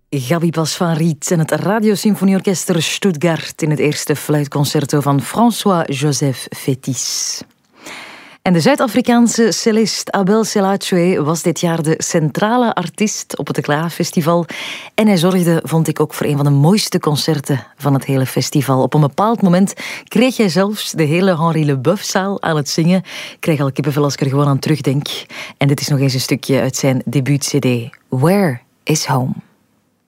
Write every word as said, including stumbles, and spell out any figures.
Gabi Pas van Riet en het Radiosymfonieorkester Stuttgart in het eerste fluitconcerto van François-Joseph Fétis. En de Zuid-Afrikaanse cellist Abel Selachoue was dit jaar de centrale artiest op het Declara-festival. En hij zorgde, vond ik, ook voor een van de mooiste concerten van het hele festival. Op een bepaald moment kreeg hij zelfs de hele Henri Leboeuf-zaal aan het zingen. Ik krijg al kippenvel als ik er gewoon aan terugdenk. En dit is nog eens een stukje uit zijn debuut-cd. Where is Home?